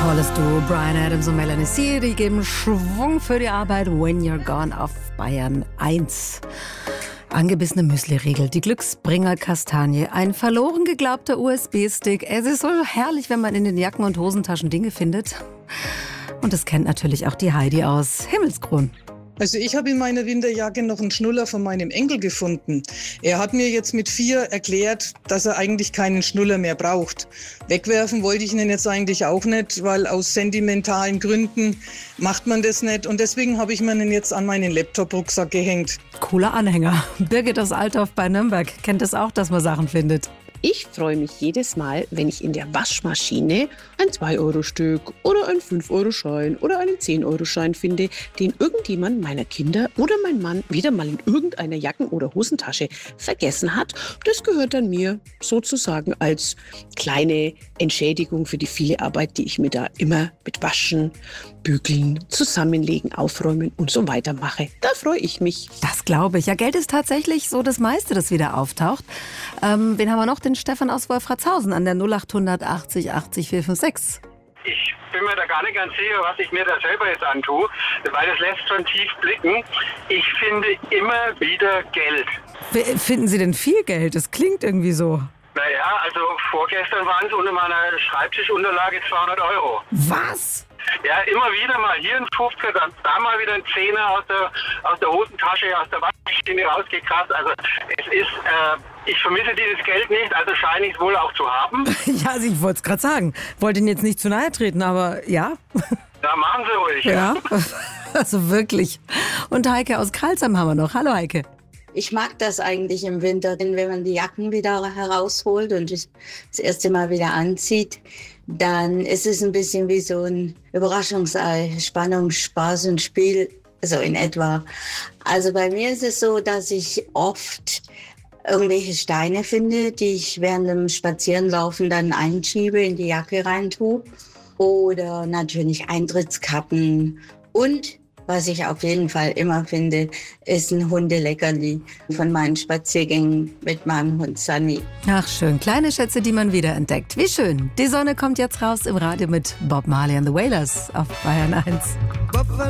Tolles Duo, Bryan Adams und Melanie C. Die geben Schwung für die Arbeit. When You're Gone auf Bayern 1. Angebissene Müsli-Riegel, die Glücksbringer-Kastanie, ein verloren geglaubter USB-Stick. Es ist so herrlich, wenn man in den Jacken und Hosentaschen Dinge findet. Und das kennt natürlich auch die Heidi aus Himmelskron. Also ich habe in meiner Winterjacke noch einen Schnuller von meinem Enkel gefunden. Er hat mir jetzt mit 4 erklärt, dass er eigentlich keinen Schnuller mehr braucht. Wegwerfen wollte ich ihn jetzt eigentlich auch nicht, weil aus sentimentalen Gründen macht man das nicht. Und deswegen habe ich mir ihn jetzt an meinen Laptop-Rucksack gehängt. Cooler Anhänger. Birgit aus Altdorf bei Nürnberg kennt es auch, dass man Sachen findet. Ich freue mich jedes Mal, wenn ich in der Waschmaschine ein 2-Euro-Stück oder einen 5-Euro-Schein oder einen 10-Euro-Schein finde, den irgendjemand meiner Kinder oder mein Mann wieder mal in irgendeiner Jacken- oder Hosentasche vergessen hat. Das gehört dann mir sozusagen als kleine Entschädigung für die viele Arbeit, die ich mir da immer mit Waschen, Bügeln, Zusammenlegen, Aufräumen und so weiter mache. Da freue ich mich. Das glaube ich. Ja, Geld ist tatsächlich so das meiste, das wieder auftaucht. Wen haben wir noch? Den Stefan aus Wolfratshausen an der 0800 80 80 456. Ich bin mir da gar nicht ganz sicher, was ich mir da selber jetzt antue, weil das lässt schon tief blicken. Ich finde immer wieder Geld. Finden Sie denn viel Geld? Das klingt irgendwie so. Naja, also vorgestern waren es unter meiner Schreibtischunterlage 200 Euro. Was? Ja, immer wieder mal hier ein 50er, dann da mal wieder ein 10er aus der Hosentasche, aus der Waschmaschine rausgekratzt. Also es ist, ich vermisse dieses Geld nicht, also scheine ich es wohl auch zu haben. Ja, also ich wollte es gerade sagen. Wollte Ihnen jetzt nicht zu nahe treten, aber ja. Da machen Sie ruhig. Ja, also wirklich. Und Heike aus Kralsheim haben wir noch. Hallo Heike. Ich mag das eigentlich im Winter, denn wenn man die Jacken wieder herausholt und das erste Mal wieder anzieht, dann ist es ein bisschen wie so ein Überraschungsei, Spannung, Spaß und Spiel, so in etwa. Also bei mir ist es so, dass ich oft irgendwelche Steine finde, die ich während dem Spazierenlaufen dann einschiebe, in die Jacke reintue. Oder natürlich Eintrittskarten und was ich auf jeden Fall immer finde, ist ein Hundeleckerli von meinen Spaziergängen mit meinem Hund Sunny. Ach schön, kleine Schätze, die man wiederentdeckt. Wie schön. Die Sonne kommt jetzt raus im Radio mit Bob Marley and the Wailers auf Bayern 1.